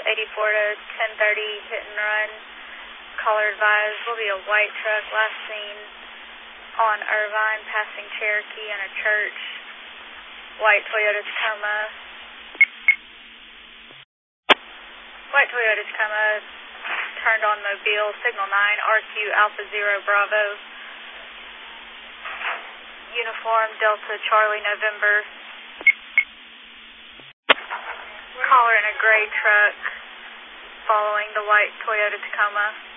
84 to 1030, hit and run. Caller advised, will be a white truck last seen on Irvine, passing Cherokee and a church. White Toyota Tacoma. White Toyota Tacoma turned on Mobile, signal 9, RQ Alpha Zero Bravo. Uniform Delta Charlie November. Caller in a gray truck following the white Toyota Tacoma.